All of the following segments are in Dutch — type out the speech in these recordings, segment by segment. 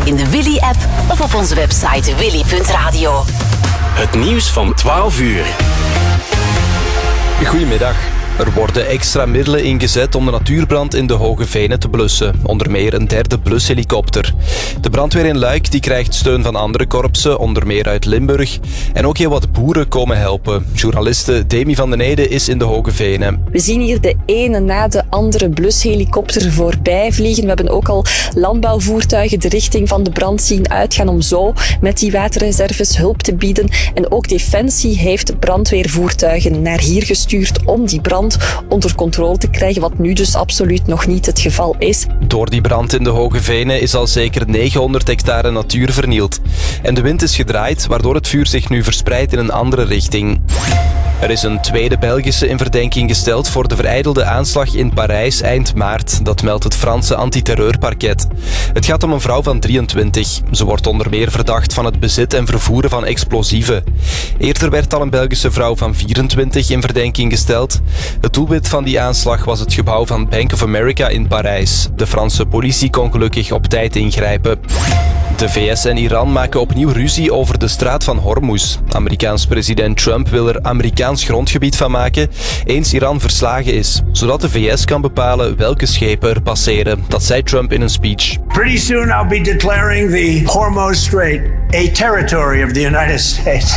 in de Willy-app of op onze website willy.radio. Het nieuws van 12 uur. Goedemiddag. Er worden extra middelen ingezet om de natuurbrand in de Hoge Venen te blussen. Onder meer een derde blushelikopter. De brandweer in Luik die krijgt steun van andere korpsen, onder meer uit Limburg. En ook heel wat boeren komen helpen. Journaliste Demi van den Eijden is in de Hoge Venen. We zien hier de ene na de andere blushelikopter voorbij vliegen. We hebben ook al landbouwvoertuigen de richting van de brand zien uitgaan om zo met die waterreserves hulp te bieden. En ook Defensie heeft brandweervoertuigen naar hier gestuurd om die brand onder controle te krijgen, wat nu dus absoluut nog niet het geval is. Door die brand in de Hoge Venen is al zeker 900 hectare natuur vernield. En de wind is gedraaid, waardoor het vuur zich nu verspreidt in een andere richting. Er is een tweede Belgische in verdenking gesteld voor de verijdelde aanslag in Parijs eind maart. Dat meldt het Franse antiterreurparket. Het gaat om een vrouw van 23. Ze wordt onder meer verdacht van het bezit en vervoeren van explosieven. Eerder werd al een Belgische vrouw van 24 in verdenking gesteld. Het doelwit van die aanslag was het gebouw van Bank of America in Parijs. De Franse politie kon gelukkig op tijd ingrijpen. De VS en Iran maken opnieuw ruzie over de straat van Hormuz. Amerikaans president Trump wil er Amerikaans grondgebied van maken, eens Iran verslagen is, zodat de VS kan bepalen welke schepen er passeren. Dat zei Trump in een speech. Pretty soon I'll be declaring the Hormuz Strait a territory of the United States.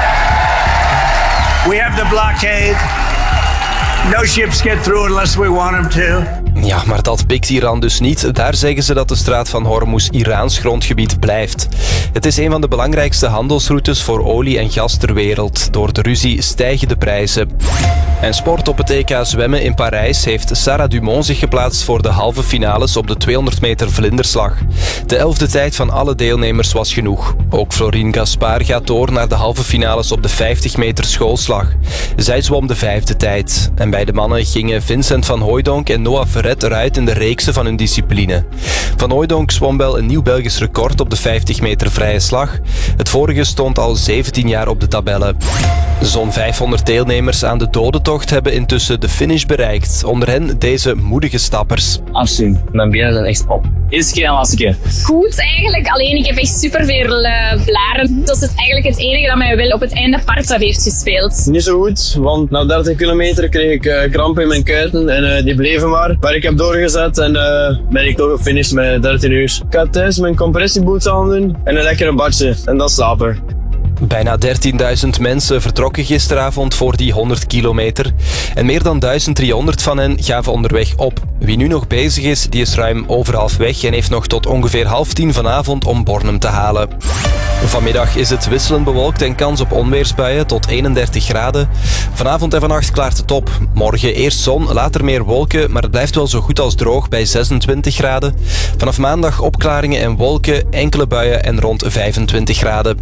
We have the blockade. No ships get through unless we want them to. Ja, maar dat pikt Iran dus niet. Daar zeggen ze dat de straat van Hormuz Iraans grondgebied blijft. Het is een van de belangrijkste handelsroutes voor olie en gas ter wereld. Door de ruzie stijgen de prijzen. En sport op het EK zwemmen in Parijs heeft Sarah Dumont zich geplaatst voor de halve finales op de 200 meter vlinderslag. De 11e tijd van alle deelnemers was genoeg. Ook Florine Gaspard gaat door naar de halve finales op de 50 meter schoolslag. Zij zwom de 5e tijd. En bij de mannen gingen Vincent van Hooijdonk en Noah Verret eruit in de reeksen van hun discipline. Van Hooijdonk zwom wel een nieuw Belgisch record op de 50 meter vrije slag. Het vorige stond al 17 jaar op de tabellen. Zo'n 500 deelnemers aan de dodentocht hebben intussen de finish bereikt. Onder hen deze moedige stappers. Afzien, mijn benen zijn echt op. Eerste keer en laatste keer. Goed eigenlijk, alleen ik heb echt superveel blaren. Dat is het eigenlijk het enige dat mij wel op het einde part heeft gespeeld. Niet zo goed, want na 30 kilometer kreeg ik krampen in mijn kuiten en die bleven maar. Maar ik heb doorgezet en ben ik toch gefinished met 13 uur. Ik ga thuis mijn compressieboots aandoen en een lekkere badje en dan slapen. Bijna 13.000 mensen vertrokken gisteravond voor die 100 kilometer. En meer dan 1300 van hen gaven onderweg op. Wie nu nog bezig is, die is ruim overhalf weg en heeft nog tot ongeveer 9:30 vanavond om Bornem te halen. Vanmiddag is het wisselend bewolkt en kans op onweersbuien tot 31 graden. Vanavond en vannacht klaart het op. Morgen eerst zon, later meer wolken, maar het blijft wel zo goed als droog bij 26 graden. Vanaf maandag opklaringen en wolken, enkele buien en rond 25 graden.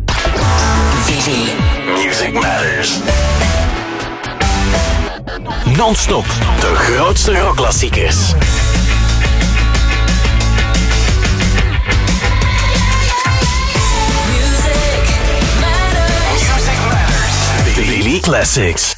Music Matters. Non-stop, de grootste rockklassiekers. Music Matters. Daily Classics.